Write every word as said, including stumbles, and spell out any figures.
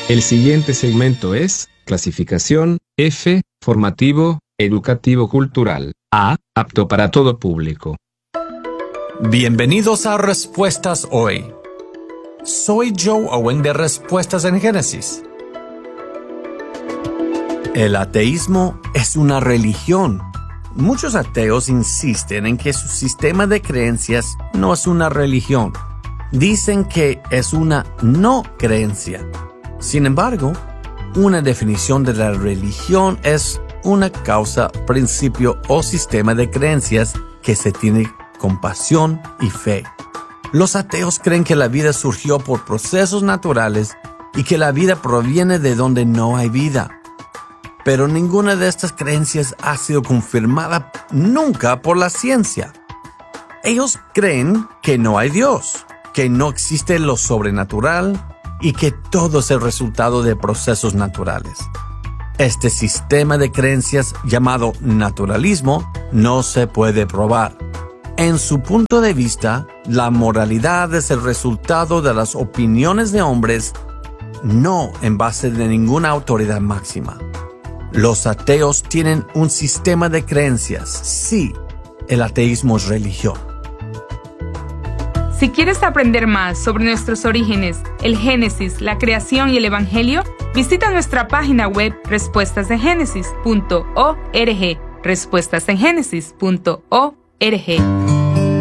El siguiente segmento es clasificación F, formativo, educativo cultural. A, apto para todo público. Bienvenidos a Respuestas Hoy. Soy Joe Owen de Respuestas en Génesis. El ateísmo es una religión. Muchos ateos insisten en que su sistema de creencias no es una religión. Dicen que es una no creencia. Sin embargo, una definición de la religión es una causa, principio o sistema de creencias que se tiene con pasión y fe. Los ateos creen que la vida surgió por procesos naturales y que la vida proviene de donde no hay vida. Pero ninguna de estas creencias ha sido confirmada nunca por la ciencia. Ellos creen que no hay Dios, que no existe lo sobrenatural y que todo es el resultado de procesos naturales. Este sistema de creencias llamado naturalismo no se puede probar. En su punto de vista, la moralidad es el resultado de las opiniones de hombres, no en base de ninguna autoridad máxima. Los ateos tienen un sistema de creencias. Sí, el ateísmo es religión. Si quieres aprender más sobre nuestros orígenes, el Génesis, la creación y el Evangelio, visita nuestra página web respuestas en génesis punto org. respuestas en génesis punto org.